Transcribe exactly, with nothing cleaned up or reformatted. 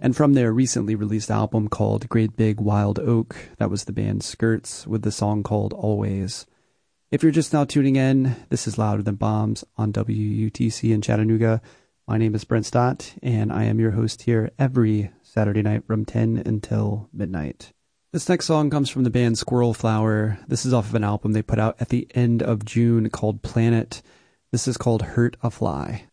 and from their recently released album called Great Big Wild Oak. That was the band Skirts with the song called Always. If you're just now tuning in, this is Louder Than Bombs on W U T C in Chattanooga. My name is Brent Stott, and I am your host here every Saturday night from ten until midnight. This next song comes from the band Squirrel Flower. This is off of an album they put out at the end of June called Planet. This is called Hurt a Fly.